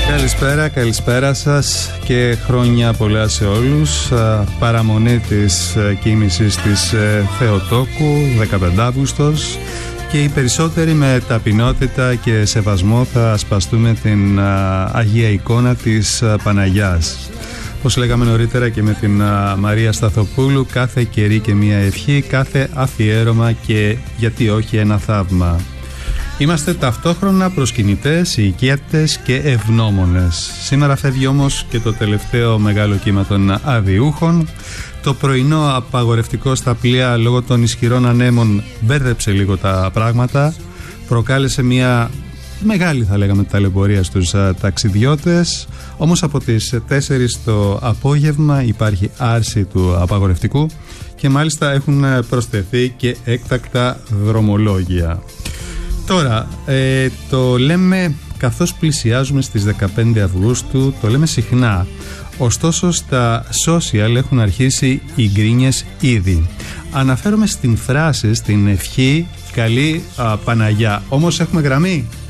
Καλησπέρα σας και χρόνια πολλά σε όλους. Παραμονή της κίνησης της Θεοτόκου, 15 Αύγουστος, και οι περισσότεροι με ταπεινότητα και σεβασμό θα ασπαστούμε την Αγία εικόνα της Παναγιάς. Όπως λέγαμε νωρίτερα και με την Μαρία Σταθοπούλου, κάθε καιρή και μία ευχή, κάθε αφιέρωμα και γιατί όχι ένα θαύμα. Είμαστε ταυτόχρονα προσκυνητές, οικιέτες και ευγνώμονες. Σήμερα φεύγει όμως και το τελευταίο μεγάλο κύμα των αδιούχων. Το πρωινό απαγορευτικό στα πλοία λόγω των ισχυρών ανέμων μπέρδεψε λίγο τα πράγματα. Προκάλεσε μια μεγάλη, θα λέγαμε, ταλαιπωρία στους ταξιδιώτες. Όμως από τις 4 το απόγευμα υπάρχει άρση του απαγορευτικού και μάλιστα έχουν προσθεθεί και έκτακτα δρομολόγια. Τώρα, το λέμε καθώς πλησιάζουμε στις 15 Αυγούστου, το λέμε συχνά. Ωστόσο στα social έχουν αρχίσει οι γκρίνιες ήδη. Αναφέρομαι στην φράση, στην ευχή «Καλή Παναγιά». Όμως έχουμε γραμμή.